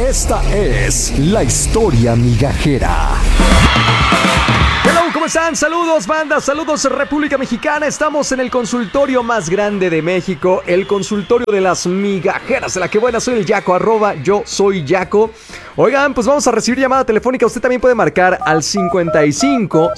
Esta es la historia migajera. Hello, ¿cómo están? Saludos, banda, saludos, República Mexicana. Estamos en el consultorio más grande de México, el consultorio de las migajeras. De la que buena, soy el Yaco, @yo soy Yaco. Oigan, pues vamos a recibir llamada telefónica. Usted también puede marcar al 55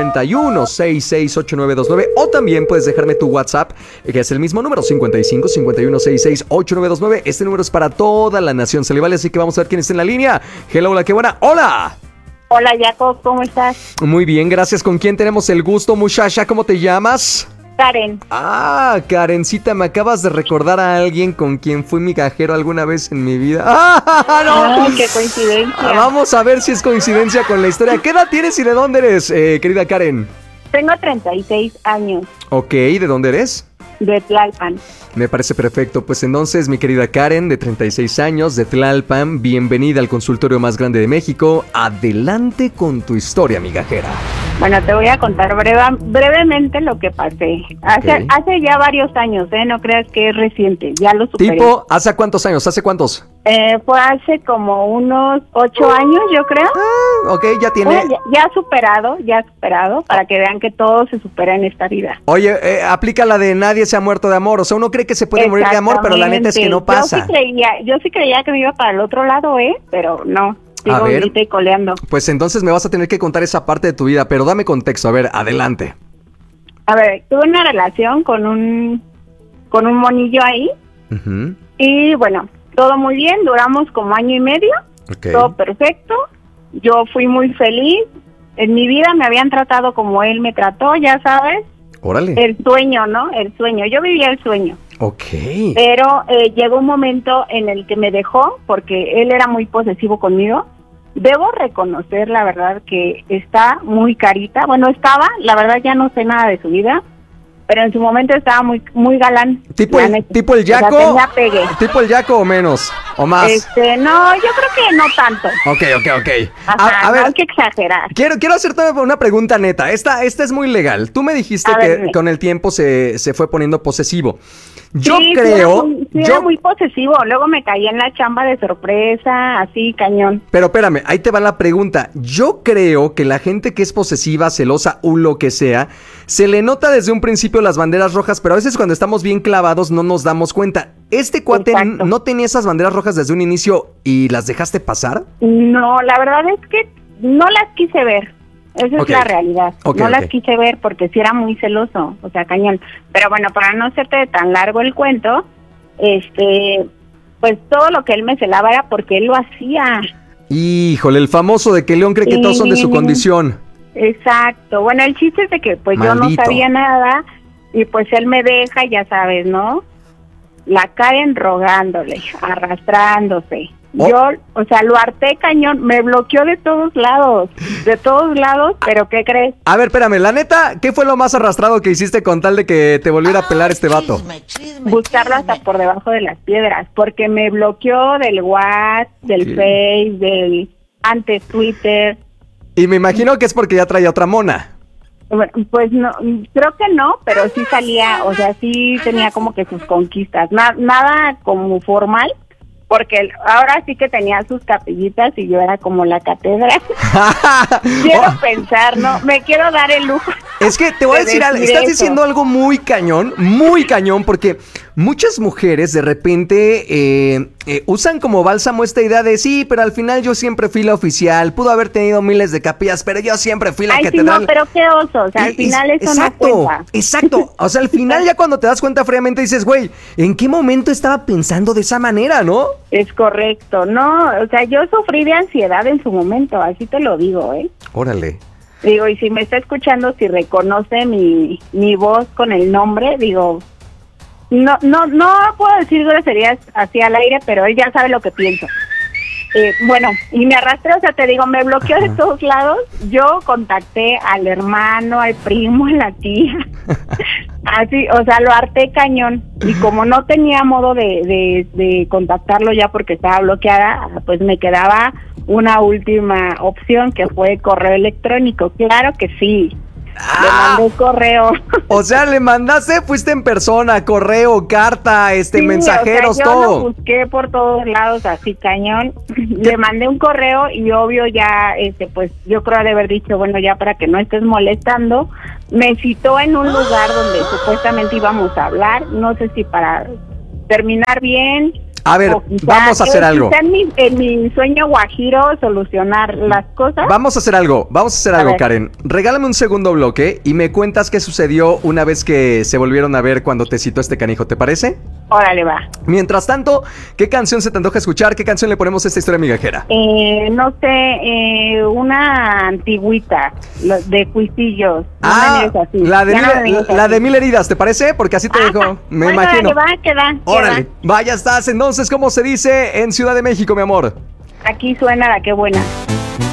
51 66 8929 o también puedes dejarme tu WhatsApp, que es el mismo número, 55 51 66 8929. Este número es para toda la nación, se le vale, así que vamos a ver quién está en la línea. Hello, la que buena. ¡Hola! Hola, Jacob, ¿cómo estás? Muy bien, gracias. ¿Con quién tenemos el gusto, muchacha? ¿Cómo te llamas? Karen. Ah, Karencita, me acabas de recordar a alguien con quien fui migajero alguna vez en mi vida. ¡Ah, no! ¡Qué coincidencia! Vamos a ver si es coincidencia con la historia. ¿Qué edad tienes y de dónde eres, querida Karen? Tengo 36 años. Ok, ¿de dónde eres? De Tlalpan. Me parece perfecto. Pues entonces, mi querida Karen, de 36 años, de Tlalpan, bienvenida al consultorio más grande de México. Adelante con tu historia migajera. Bueno, te voy a contar brevemente lo que pasé. Hace ya varios años, no creas que es reciente, ya lo superé. ¿Tipo? ¿Hace cuántos años? ¿Hace cuántos? Fue hace como unos 8 años, yo creo. Ah, ok, ya tiene... Ya superado, para que vean que todo se supera en esta vida. Oye, aplica la de nadie se ha muerto de amor. O sea, uno cree que se puede morir de amor, pero la neta es que no pasa. Yo sí creía que me iba para el otro lado, pero no. Sigo grita y coleando. Pues entonces me vas a tener que contar esa parte de tu vida, pero dame contexto. A ver, adelante. A ver, tuve una relación con un monillo ahí. Uh-huh. Y bueno, todo muy bien, duramos como año y medio. Okay. Todo perfecto. Yo fui muy feliz. En mi vida me habían tratado como él me trató, ya sabes. Órale. El sueño, ¿no? El sueño. Yo vivía el sueño. Ok. Pero llegó un momento en el que me dejó porque él era muy posesivo conmigo. Debo reconocer, la verdad, que está muy carita. Bueno, la verdad ya no sé nada de su vida, pero en su momento estaba muy muy galán. ¿Tipo el Yaco? O sea, pegue. ¿Tipo el Yaco o menos? ¿O más? No, yo creo que no tanto. Ok. Ajá, a ver, no hay que exagerar. Quiero hacerte una pregunta neta. Esta es muy legal. Tú me dijiste que con el tiempo se fue poniendo posesivo. Yo creo... Era muy posesivo. Luego me caí en la chamba de sorpresa, así, cañón. Pero espérame, ahí te va la pregunta. Yo creo que la gente que es posesiva, celosa o lo que sea, se le nota desde un principio las banderas rojas, pero a veces cuando estamos bien clavados no nos damos cuenta. ¿Este cuate no tenía esas banderas rojas desde un inicio y las dejaste pasar? No, la verdad es que no las quise ver. Esa es la realidad. Las quise ver porque sí era muy celoso, o sea, cañón. Pero bueno, para no hacerte tan largo el cuento, pues todo lo que él me celaba era porque él lo hacía. Híjole, el famoso de que León cree que todos son de su condición. Exacto. Bueno, el chiste es de que pues Maldito. Yo no sabía nada y pues él me deja, ya sabes, ¿no? La Karen rogándole, arrastrándose. Yo, o sea, lo harté cañón, me bloqueó de todos lados, pero ¿qué crees? A ver, espérame, la neta, ¿qué fue lo más arrastrado que hiciste con tal de que te volviera a pelar este vato? Buscarlo hasta por debajo de las piedras, porque me bloqueó del WhatsApp, del Face, del antes Twitter. Y me imagino que es porque ya traía otra mona. Bueno, pues no, creo que no, pero sí salía, o sea, sí tenía como que sus conquistas, nada como formal. Porque ahora sí que tenía sus capillitas y yo era como la catedral. Quiero pensar, ¿no? Me quiero dar el lujo. Es que te voy a decir algo, estás diciendo algo muy cañón, porque muchas mujeres de repente usan como bálsamo esta idea de sí, pero al final yo siempre fui la oficial, pudo haber tenido miles de capillas, pero yo siempre fui la catedral. No, pero qué oso, o sea, al final eso no cuenta. Exacto, o sea, al final ya cuando te das cuenta fríamente dices, güey, ¿en qué momento estaba pensando de esa manera, no? Es correcto, no, o sea, yo sufrí de ansiedad en su momento, así te lo digo, Órale. Digo, y si me está escuchando, si reconoce mi voz con el nombre, digo, no puedo decir groserías así al aire, pero él ya sabe lo que pienso. Bueno, y me arrastré, o sea, te digo, me bloqueó de todos lados. Yo contacté al hermano, al primo, a la tía. Así, o sea, lo harté cañón. Y como no tenía modo de contactarlo ya porque estaba bloqueada, pues me quedaba una última opción que fue correo electrónico. Claro que sí. Le mandé correo. O sea, le mandaste, fuiste en persona, correo, carta, Sí, mensajeros, o sea, todo. Yo lo busqué por todos lados, así cañón. Le mandé un correo y obvio ya, pues yo creo de haber dicho, bueno, ya para que no estés molestando. Me citó en un lugar donde supuestamente íbamos a hablar, no sé si para terminar bien. A ver, vamos a hacer algo. Quizá en mi sueño guajiro solucionar las cosas. Vamos a hacer algo, ver. Karen. Regálame un segundo bloque y me cuentas qué sucedió una vez que se volvieron a ver cuando te citó este canijo, ¿te parece? Órale, va. Mientras tanto, ¿qué canción se te antoja escuchar? ¿Qué canción le ponemos a esta historia migajera? No sé, una antigüita, de Cuisillos. No me mires así. La de Mil Heridas, ¿te parece? Porque así te dejo, me bueno, imagino. Dale, va, queda. Órale, vaya estás. Entonces, ¿cómo se dice en Ciudad de México, mi amor? Aquí suena la que buena.